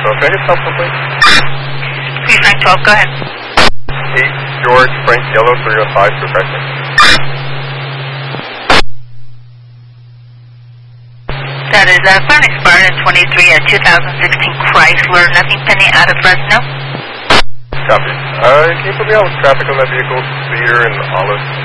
Can I get helpful, please? 3 Frank 12, go ahead. 8 George Frank Yellow 305 for pricing. That is phone expired at 23 at 2016 Chrysler, nothing pending out of Fresno. Copy. Can you put me on with traffic on that vehicle, speeder and olive?